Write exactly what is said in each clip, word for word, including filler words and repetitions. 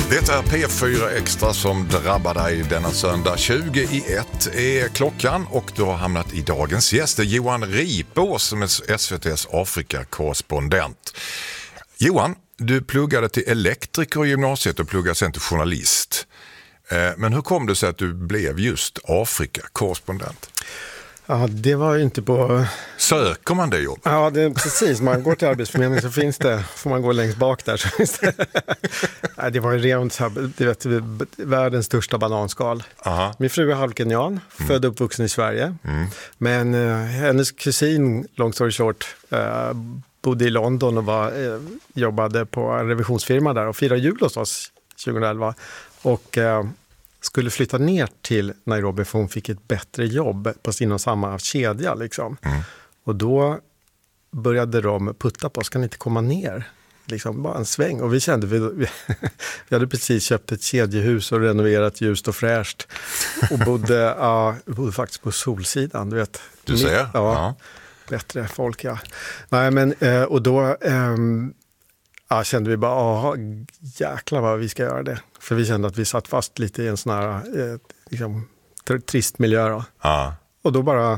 Det är P fyra Extra som drabbar dig denna söndag. tjugo i ett är klockan och du har hamnat i dagens gäst. Johan Ripås som är S V T:s Afrika-korrespondent. Johan, du pluggade till elektriker i gymnasiet och pluggade sen till journalist. Men hur kom det sig att du blev just Afrika-korrespondent? Ja, det var ju inte på... Söker man det jobb? Ja, det är precis. Man går till Arbetsförmedlingen så finns det, får man gå längst bak där så finns det. Nej, det var ju rent, du vet, världens största bananskal. Aha. Min fru är halvkenyan, mm. född och uppvuxen i Sverige. Mm. Men uh, hennes kusin, long story short, uh, bodde i London och var, uh, jobbade på en revisionsfirma där och firade jul hos oss tjugoelva. Och... Uh, skulle flytta ner till Nairobi för hon fick ett bättre jobb på inom samma kedja. Liksom. Mm. Och då började de putta på oss, kan inte komma ner? Liksom bara en sväng. Och vi kände, vi, vi, vi hade precis köpt ett kedjehus och renoverat ljust och fräscht. Och bodde, ja, bodde faktiskt på Solsidan. Du vet. Du ser? Ja, ja. Bättre folk, ja. Nej, men, och då... Ähm, Ja, kände vi bara, aha, jäklar vad vi ska göra det. För vi kände att vi satt fast lite i en sån här eh, liksom, trist miljö. Då. Ja. Och då bara...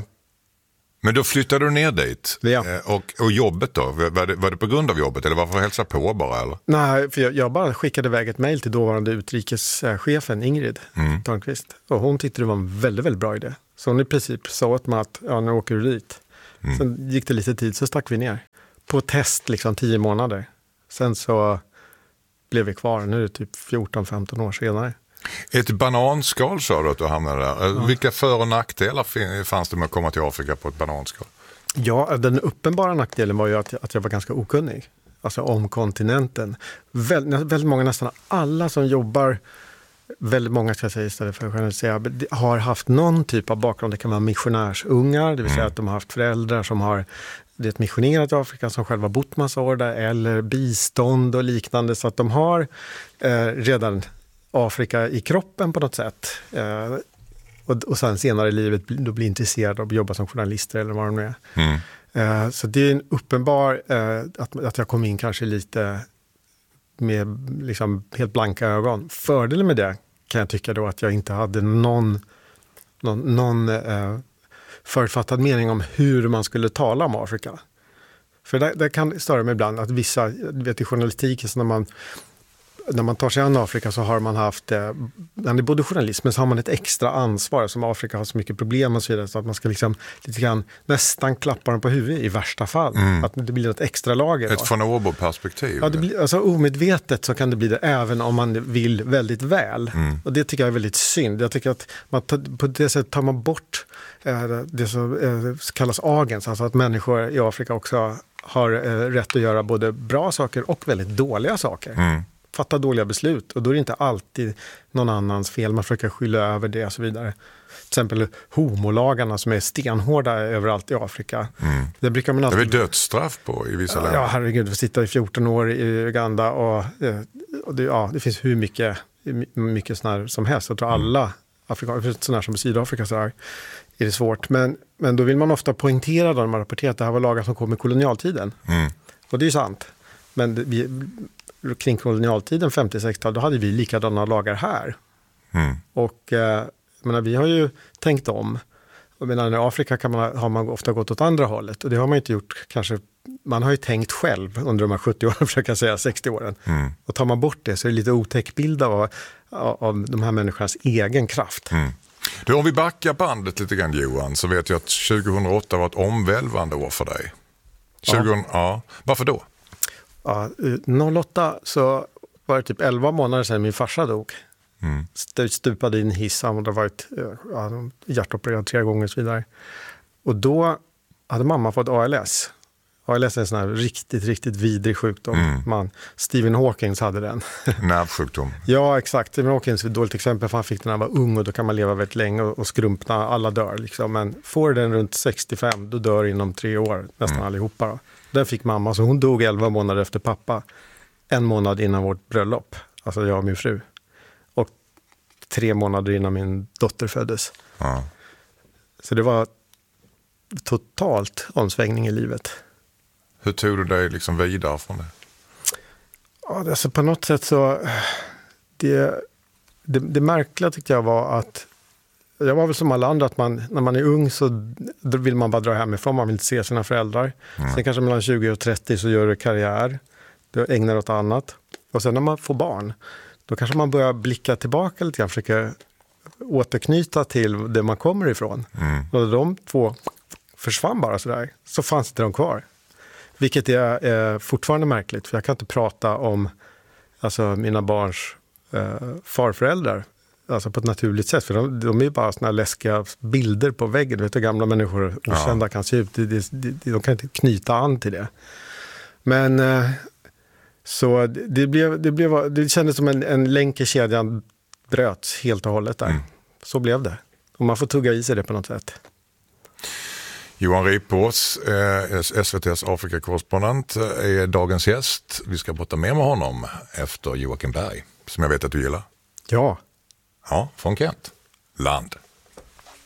Men då flyttade du ner dit. Ja. Och, och jobbet då? Var det, var det på grund av jobbet eller varför hälsa på bara? Eller? Nej, för jag, jag bara skickade iväg ett mejl till dåvarande utrikeschefen Ingrid mm. Törnqvist. Och hon tyckte det var en väldigt, väldigt bra idé. Så hon i princip sa åt mig att ja, nu åker du dit. Mm. Sen gick det lite tid så stack vi ner. På test liksom tio månader. Sen så blev vi kvar, nu är det typ fjorton femton år senare. Ett bananskal sa du att du hamnade där. Ja. Vilka för- och nackdelar fanns det med att komma till Afrika på ett bananskal? Ja, den uppenbara nackdelen var ju att, att jag var ganska okunnig. Alltså om kontinenten. Väl, väldigt många, nästan alla som jobbar, väldigt många ska jag säga istället för att generalisera, har haft någon typ av bakgrund. Det kan vara missionärsungar, det vill säga mm. att de har haft föräldrar som har det är ett missionerat i Afrika som själva bott massa år där, eller bistånd och liknande, så att de har eh, redan Afrika i kroppen på något sätt. Eh, och, och sen senare i livet då blir intresserade av att jobba som journalister eller vad de är. Mm. Eh, så det är en uppenbar eh, att, att jag kom in kanske lite med liksom helt blanka ögon. Fördelen med det kan jag tycka då att jag inte hade någon, någon, någon eh, författad mening om hur man skulle tala om Afrika. För det, det kan störa mig ibland att vissa, vet i journalistiken, så när man, när man tar sig an Afrika så har man haft, eh, när det är både journalist men så har man ett extra ansvar, som Afrika har så mycket problem och så vidare, så att man ska liksom lite grann nästan klappa dem på huvudet i värsta fall. Mm. Att det blir ett extra lager. Ett von Ober-perspektiv. Ja, det blir, alltså omedvetet så kan det bli det även om man vill väldigt väl. Mm. Och det tycker jag är väldigt synd. Jag tycker att man tar, på det sättet tar man bort eh, det som eh, kallas agens, alltså att människor i Afrika också har eh, rätt att göra både bra saker och väldigt dåliga saker. Mm. Fatta dåliga beslut, och då är det inte alltid någon annans fel, man försöker skylla över det och så vidare. Till exempel homolagarna som är stenhårda överallt i Afrika. Mm. Det brukar man alltid... Det är dödsstraff på i vissa länder. Ja, herregud, vi sitter i fjorton år i Uganda och, och det, ja, det finns hur mycket, mycket sådana här som helst. Jag tror alla afrikaner, sådana här som i Sydafrika så här, är det svårt. Men, men då vill man ofta poängtera då när man rapporterar att det här var lagar som kom i kolonialtiden. Mm. Och det är ju sant. Men det, vi, kring kolonialtiden femtio-sextiotal, då hade vi likadana lagar här. Mm. Och eh, jag menar, vi har ju tänkt om. Jag menar, i Afrika kan man, har man ofta gått åt andra hållet. Och det har man inte gjort kanske. Man har ju tänkt själv under de här sjuttio åren, försöker jag säga, sextio åren. Mm. Och tar man bort det så är det lite otäck bild av, av de här människornas egen kraft. Mm. Du, om vi backar bandet lite grann, Johan, så vet jag att tjugohundraåtta var ett omvälvande år för dig. tjugo, ja. Ja. Varför då? Ja, noll åtta så var det typ elva månader sedan min farsa dog. Mm. Stupade in hiss, han hade varit ja, hjärtopererad tre gånger och så vidare. Och då hade mamma fått A L S. A L S är en sån här riktigt, riktigt vidrig sjukdom. Mm. Man, Stephen Hawkins hade den. Nervsjukdom. Ja, exakt. Stephen Hawkins är ett dåligt exempel, för han fick den när han var ung och då kan man leva väldigt länge och, och skrumpna, alla dör liksom. Men får den runt sextiofem, då dör inom tre år nästan mm. allihopa då. Den fick mamma, så hon dog elva månader efter pappa. En månad innan vårt bröllop, alltså jag och min fru. Och tre månader innan min dotter föddes. Ja. Så det var totalt omsvängning i livet. Hur tog du dig liksom vidare från det? Ja, alltså på något sätt så... det, det, det märkliga tyckte jag var att jag var väl som alla andra att man, när man är ung så vill man bara dra hemifrån, man vill inte se sina föräldrar. Mm. Sen kanske mellan tjugo och trettio så gör du karriär, du ägnar åt annat. Och sen när man får barn, då kanske man börjar blicka tillbaka lite grann, försöka återknyta till det man kommer ifrån. Mm. Och de två försvann bara sådär, så fanns inte de kvar. Vilket är eh, fortfarande märkligt, för jag kan inte prata om alltså, mina barns eh, farföräldrar alltså på ett naturligt sätt, för de, de är ju bara såna här läskiga bilder på väggen. Du vet hur gamla människor okända ja. kan se ut. De, de, de, de kan inte knyta an till det. Men eh, så det, blev, det, blev, det kändes som en, en länk i kedjan bröts helt och hållet där. Mm. Så blev det. Och man får tugga i sig det på något sätt. Johan Ripås, eh, S V T:s Afrikakorrespondent, är dagens gäst. Vi ska prata mer med honom efter Joakim Berg, som jag vet att du gillar. Ja. Ja, från Kent. Land.